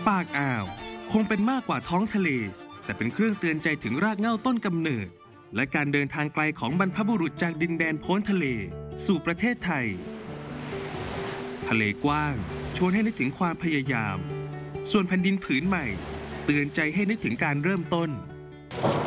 ปากอ่าวคงเป็นมากกว่าท้องทะเลแต่เป็นเครื่องเตือนใจถึงรากเหง้าต้นกำเนิดและการเดินทางไกลของบรรพบุรุษจากดินแดนโพ้นทะเลสู่ประเทศไทยทะเลกว้างชวนให้นึกถึงความพยายามส่วนแผ่นดินผืนใหม่เตือนใจให้นึกถึงการเริ่มต้น